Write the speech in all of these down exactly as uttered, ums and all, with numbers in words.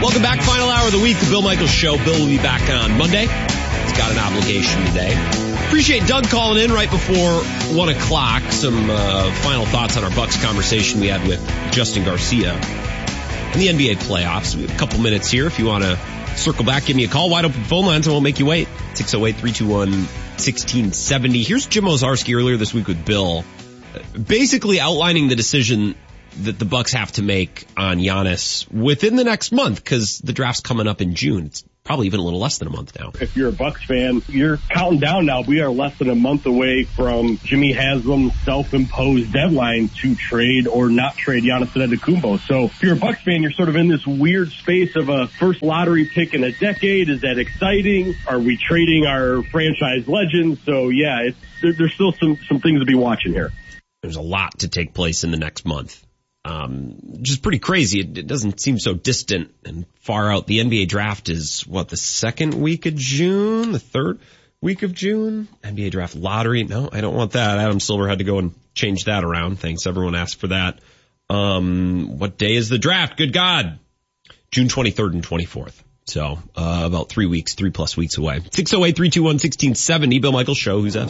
Welcome back. Final hour of the week, the Bill Michaels Show. Bill will be back on Monday. He's got an obligation today. Appreciate Doug calling in right before one o'clock. Some uh, final thoughts on our Bucks conversation we had with Justin Garcia in the N B A playoffs. We have a couple minutes here. If you want to circle back, give me a call. Wide open phone lines, and we'll make you wait. six oh eight, three two one, one six seven oh. Here's Jim Ozarski earlier this week with Bill, basically outlining the decision that the Bucks have to make on Giannis within the next month, because the draft's coming up in June. It's probably even a little less than a month now. If you're a Bucks fan, you're counting down now. We are less than a month away from Jimmy Haslam's self-imposed deadline to trade or not trade Giannis Antetokounmpo. So if you're a Bucks fan, you're sort of in this weird space of a first lottery pick in a decade. Is that exciting? Are we trading our franchise legends? So yeah, it's, there, there's still some, some things to be watching here. There's a lot to take place in the next month. Um, which is pretty crazy. It, it doesn't seem so distant and far out. The N B A draft is, what, the second week of June? The third week of June? N B A draft lottery? No, I don't want that. Adam Silver had to go and change that around. Thanks. Everyone asked for that. Um, what day is the draft? Good God. June twenty-third and twenty-fourth. So, uh, about three weeks, three plus weeks away. six oh eight, three two one, one six seven oh. Bill Michaels Show. Who's that?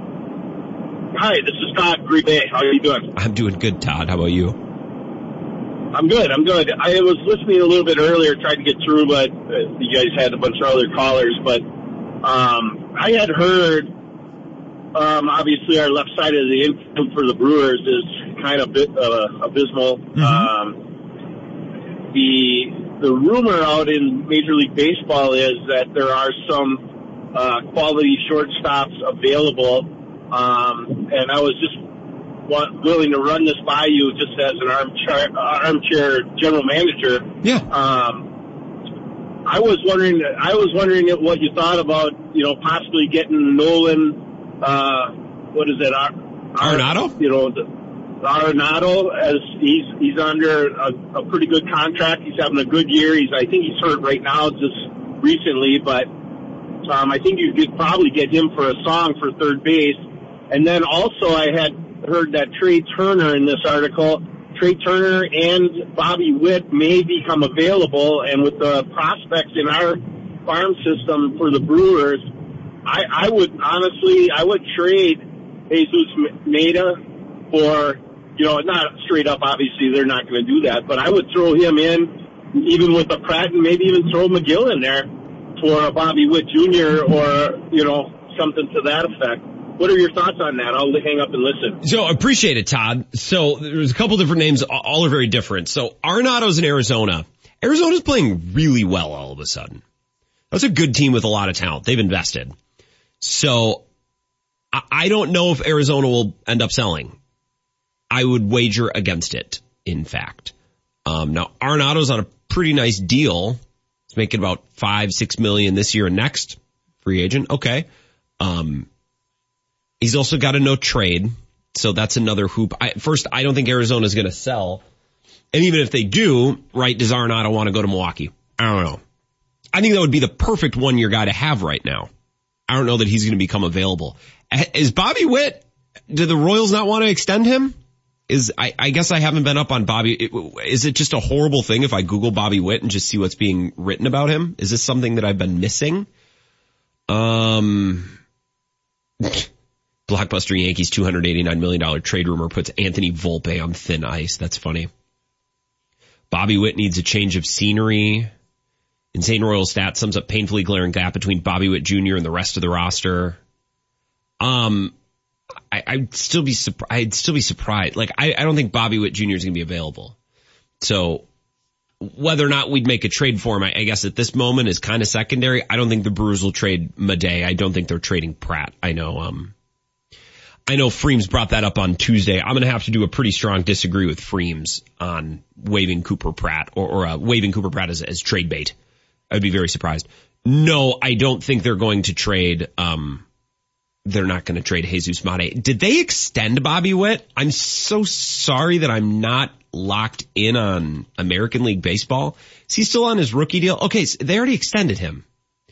Hi, this is Todd, Green Bay. How are you doing? I'm doing good, Todd. How about you? I'm good. I'm good. I was listening a little bit earlier, tried to get through, but uh, you guys had a bunch of other callers. But um, I had heard, um, obviously, our left side of the infield for the Brewers is kind of bit, uh, abysmal. Mm-hmm. Um, the the rumor out in Major League Baseball is that there are some uh, quality shortstops available, um, and I was just Want, willing to run this by you just as an armchair, armchair general manager. Yeah. Um, I was wondering, I was wondering what you thought about, you know, possibly getting Nolan, uh, what is it? Ar- Arenado? You know, the, Arenado, as he's, he's under a, a pretty good contract. He's having a good year. He's, I think he's hurt right now just recently, but, um, I think you could probably get him for a song for third base. And then also I had heard that Trey Turner in this article, Trey Turner and Bobby Witt may become available, and with the prospects in our farm system for the Brewers, I, I would honestly, I would trade Jesus Maeda for, you know, not straight up, obviously they're not going to do that, but I would throw him in, even with the Pratt, and maybe even throw McGill in there for a Bobby Witt Junior or, you know, something to that effect. What are your thoughts on that? I'll hang up and listen. So appreciate it, Todd. So there's a couple different names. All are very different. So Arenado's in Arizona. Arizona's playing really well all of a sudden. That's a good team with a lot of talent. They've invested. So I don't know if Arizona will end up selling. I would wager against it, in fact. Um, now Arenado's on a pretty nice deal. He's making about five, six million this year and next. Free agent. Okay. Um, He's also got a no trade, so that's another hoop. I, first, I don't think Arizona's going to sell. And even if they do, right, does Arenado want to go to Milwaukee? I don't know. I think that would be the perfect one-year guy to have right now. I don't know that he's going to become available. Is Bobby Witt, do the Royals not want to extend him? Is I, I guess I haven't been up on Bobby. Is it just a horrible thing if I Google Bobby Witt and just see what's being written about him? Is this something that I've been missing? Um... Blockbuster Yankees two hundred eighty-nine million dollars trade rumor puts Anthony Volpe on thin ice. That's funny. Bobby Witt needs a change of scenery. Insane Royal Stat sums up painfully glaring gap between Bobby Witt Junior and the rest of the roster. Um, I, I'd still be surprised. I'd still be surprised. Like, I, I don't think Bobby Witt Junior is going to be available. So whether or not we'd make a trade for him, I, I guess at this moment is kind of secondary. I don't think the Brewers will trade Madej. I don't think they're trading Pratt. I know, um, I know Freems brought that up on Tuesday. I'm going to have to do a pretty strong disagree with Freems on waiving Cooper Pratt or, or uh, waiving Cooper Pratt as, as trade bait. I'd be very surprised. No, I don't think they're going to trade. Um, they're not going to trade Jesus Mate. Did they extend Bobby Witt? I'm so sorry that I'm not locked in on American League Baseball. Is he still on his rookie deal? Okay, so they already extended him.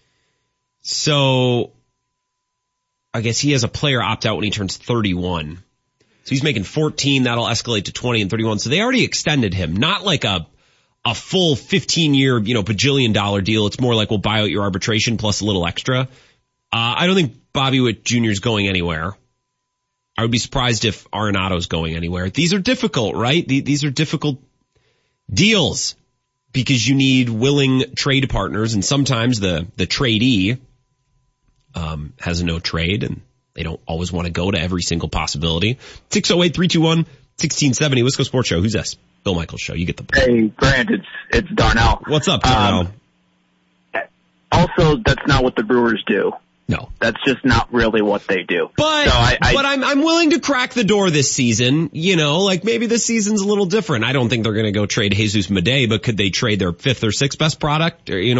So I guess he has a player opt out when he turns thirty-one. So he's making fourteen. That'll escalate to twenty and thirty-one. So they already extended him. Not like a, a full fifteen year, you know, bajillion dollar deal. It's more like we'll buy out your arbitration plus a little extra. Uh, I don't think Bobby Witt Junior is going anywhere. I would be surprised if Arenado's going anywhere. These are difficult, right? These are difficult deals because you need willing trade partners, and sometimes the, the tradee um, has a no trade, and they don't always want to go to every single possibility. six oh eight, three two one, one six seven oh, Wisco Sports Show. Who's this? Bill Michaels Show. You get the point. Hey, Grant, it's, it's Darnell. What's up, Darnell? Um, also, that's not what the Brewers do. No. That's just not really what they do. But, so I, I, but I'm, I'm willing to crack the door this season. You know, like maybe this season's a little different. I don't think they're going to go trade Jesus Madej, but could they trade their fifth or sixth best product? Or, you know,